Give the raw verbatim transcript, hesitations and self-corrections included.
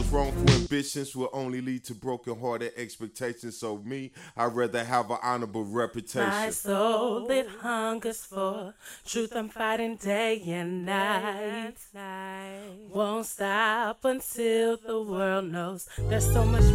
wrongful ambitions will only lead to broken-hearted expectations. So me, I'd rather have an honorable reputation. My soul that hungers for truth, I'm fighting day and night. Won't stop until the world knows there's so much